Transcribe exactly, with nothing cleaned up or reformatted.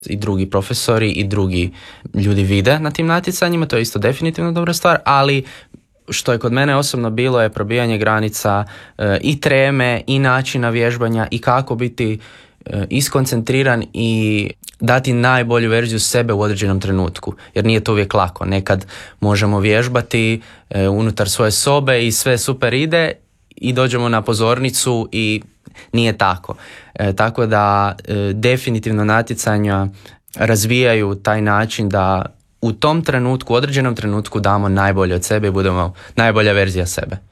i drugi profesori i drugi ljudi vide na tim natjecanjima, to je isto definitivno dobra stvar, ali što je kod mene osobno bilo je probijanje granica e, i treme i načina vježbanja i kako biti e, iskoncentriran i dati najbolju verziju sebe u određenom trenutku, jer nije to uvijek lako. Nekad možemo vježbati e, unutar svoje sobe i sve super ide i dođemo na pozornicu i nije tako. E, tako da e, definitivno natjecanja razvijaju taj način da u tom trenutku, u određenom trenutku damo najbolje od sebe i budemo najbolja verzija sebe.